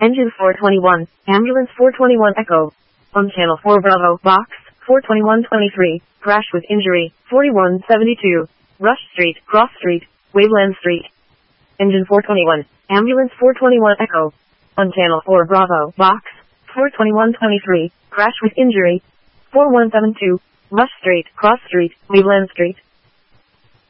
Engine 421, Ambulance 421 Echo. On Channel 4 Bravo, Box 42123, crash with injury, 4172, Rush Street, Cross Street, Waveland Street. Engine 421, Ambulance 421 Echo. On Channel 4 Bravo, Box 42123, crash with injury, 4172, Rush Street, Cross Street, Waveland Street.